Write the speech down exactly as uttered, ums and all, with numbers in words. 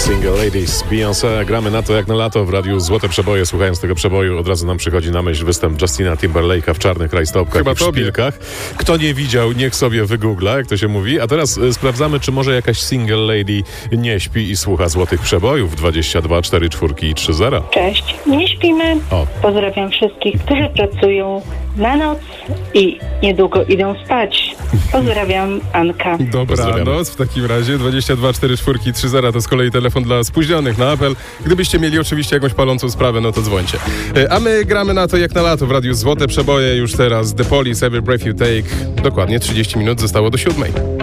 Single Ladies, Beyoncé. Gramy na to jak na lato w radiu Złote Przeboje. Słuchając tego przeboju, od razu nam przychodzi na myśl występ Justina Timberlake'a w czarnych rajstopkach Chyba i w szpilkach. Kto nie widział, niech sobie wygoogla, jak to się mówi. A teraz y, sprawdzamy, czy może jakaś single lady nie śpi i słucha Złotych Przebojów. dwadzieścia dwa cztery cztery trzy zero. Cześć, nie śpimy. O. Pozdrawiam wszystkich, którzy pracują na noc i niedługo idą spać. Pozdrawiam, Anka. Dobranoc w takim razie. dwadzieścia dwa cztery cztery trzy zero to z kolei telefon dla spóźnionych na apel. Gdybyście mieli oczywiście jakąś palącą sprawę, no to dzwońcie. A my gramy na to jak na lato w radiu Złote Przeboje. Już teraz The Police, Every Breath You Take. Dokładnie trzydzieści minut zostało do siódmej.